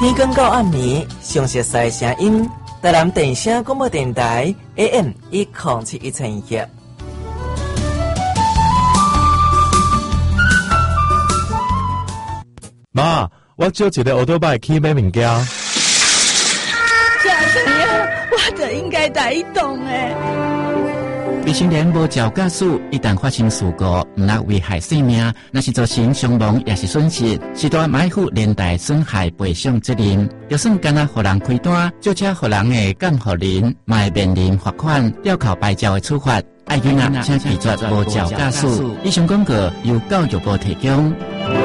天光到暗暝，详细赛声音，台南电声广播电台 AM1071千赫。 妈，我借一个奥多拜去买物件。 啥事啊？我就应该带伊动诶。 未成年无照驾驶，一旦发生事故，毋但危害生命，若是造成伤亡也是损失，是大买负连带损害赔偿责任。就算干那互人开单，就车互人的监护人，嘛会面临罚款、吊扣牌照的处罚。爱囡仔请拒绝无照驾驶。以上广告由教育部提供。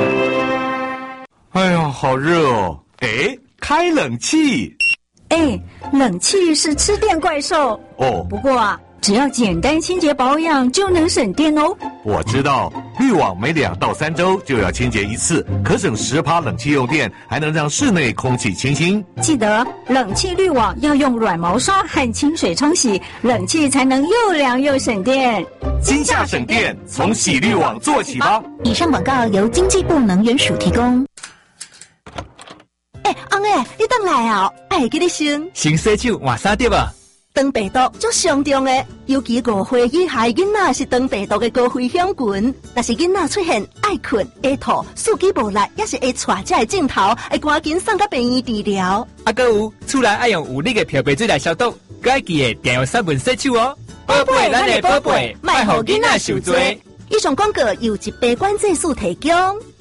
哎呀，好热哦！哎，开冷气。 哎，冷气是吃电怪兽哦。 不过啊，只要简单清洁保养就能省电哦。 我知道，滤网每2到3周就要清洁一次，可省10%冷气用电，还能让室内空气清新。 记得冷气滤网要用软毛刷和清水冲洗，冷气才能又凉又省电。 今夏省电，从洗滤网做起吧。 以上广告由经济部能源署提供。 翁诶，你等来哦！爱记你先洗手换衫对吧？ 肠病毒足上重诶，尤其5岁以下囡仔是肠病毒的高危险群。若是囡仔出现爱困、会吐、四肢无力，也是会带这个镜头，会赶紧送到病院治疗。 还有，厝内爱用有力的漂白水来消毒，佮爱记得定用3分洗手哦。宝贝，咱的宝贝，莫互囡仔受罪。 以上广告由疾病管制署提供。